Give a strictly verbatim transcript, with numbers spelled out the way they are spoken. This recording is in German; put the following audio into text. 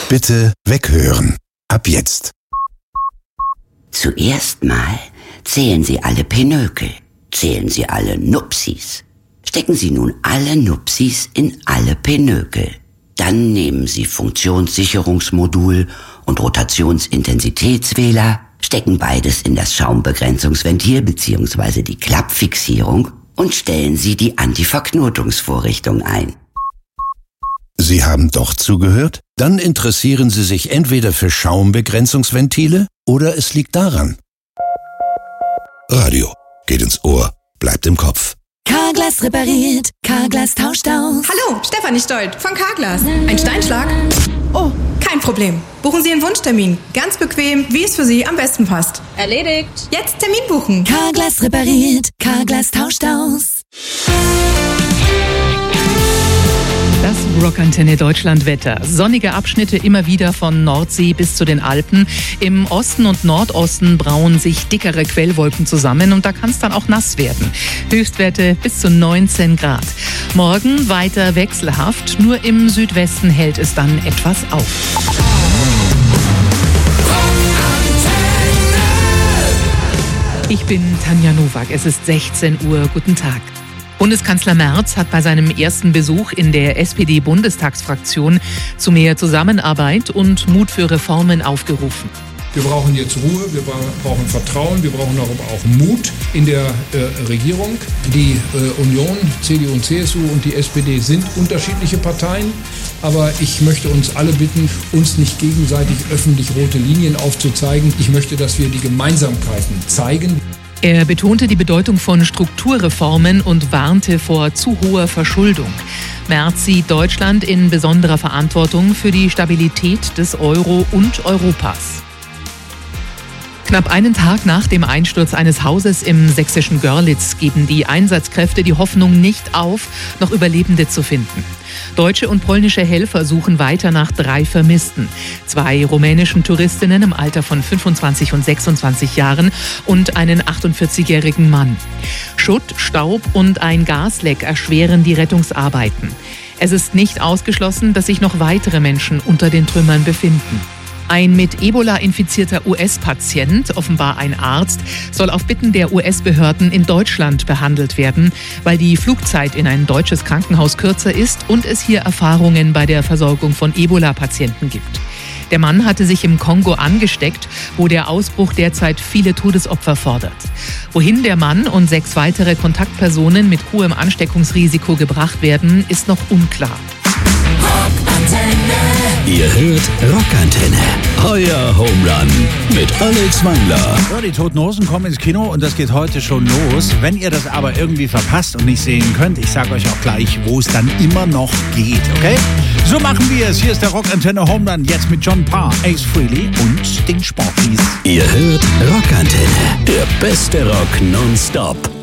Bitte weghören. Ab jetzt. Zuerst mal zählen Sie alle Pinökel. Zählen Sie alle Nupsis. Stecken Sie nun alle Nupsis in alle Pinökel. Dann nehmen Sie Funktionssicherungsmodul und Rotationsintensitätswähler, stecken beides in das Schaumbegrenzungsventil bzw. die Klappfixierung und stellen Sie die Antiverknotungsvorrichtung ein. Sie haben doch zugehört? Dann interessieren Sie sich entweder für Schaumbegrenzungsventile oder es liegt daran. Radio geht ins Ohr, bleibt im Kopf. Carglass repariert, Carglass tauscht aus. Hallo, Stefanie Stolt von Carglass. Ein Steinschlag? Oh, kein Problem. Buchen Sie einen Wunschtermin. Ganz bequem, wie es für Sie am besten passt. Erledigt. Jetzt Termin buchen. Carglass repariert, Carglass tauscht aus. Das Rockantenne Deutschland Wetter. Sonnige Abschnitte immer wieder von Nordsee bis zu den Alpen. Im Osten und Nordosten brauen sich dickere Quellwolken zusammen und da kann es dann auch nass werden. Höchstwerte bis zu neunzehn Grad. Morgen weiter wechselhaft, nur im Südwesten hält es dann etwas auf. Ich bin Tanja Nowak, es ist sechzehn Uhr. Guten Tag. Bundeskanzler Merz hat bei seinem ersten Besuch in der S P D-Bundestagsfraktion zu mehr Zusammenarbeit und Mut für Reformen aufgerufen. Wir brauchen jetzt Ruhe, wir brauchen Vertrauen, wir brauchen aber auch Mut in der äh, Regierung. Die äh, Union, C D U und C S U und die S P D sind unterschiedliche Parteien, aber ich möchte uns alle bitten, uns nicht gegenseitig öffentlich rote Linien aufzuzeigen. Ich möchte, dass wir die Gemeinsamkeiten zeigen. Er betonte die Bedeutung von Strukturreformen und warnte vor zu hoher Verschuldung. Merz sieht Deutschland in besonderer Verantwortung für die Stabilität des Euro und Europas. Knapp einen Tag nach dem Einsturz eines Hauses im sächsischen Görlitz geben die Einsatzkräfte die Hoffnung nicht auf, noch Überlebende zu finden. Deutsche und polnische Helfer suchen weiter nach drei Vermissten. Zwei rumänischen Touristinnen im Alter von fünfundzwanzig und sechsundzwanzig Jahren und einen achtundvierzigjährigen Mann. Schutt, Staub und ein Gasleck erschweren die Rettungsarbeiten. Es ist nicht ausgeschlossen, dass sich noch weitere Menschen unter den Trümmern befinden. Ein mit Ebola infizierter U S-Patient, offenbar ein Arzt, soll auf Bitten der U S-Behörden in Deutschland behandelt werden, weil die Flugzeit in ein deutsches Krankenhaus kürzer ist und es hier Erfahrungen bei der Versorgung von Ebola-Patienten gibt. Der Mann hatte sich im Kongo angesteckt, wo der Ausbruch derzeit viele Todesopfer fordert. Wohin der Mann und sechs weitere Kontaktpersonen mit hohem Ansteckungsrisiko gebracht werden, ist noch unklar. Ihr hört Rockantenne, euer Homerun mit Alex Wangler. Ja, die Toten Hosen kommen ins Kino und das geht heute schon los. Wenn ihr das aber irgendwie verpasst und nicht sehen könnt, ich sage euch auch gleich, wo es dann immer noch geht, okay? So machen wir es. Hier ist der Rockantenne Homerun, jetzt mit John Parr, Ace Frehley und den Sporties. Ihr hört Rockantenne, der beste Rock nonstop.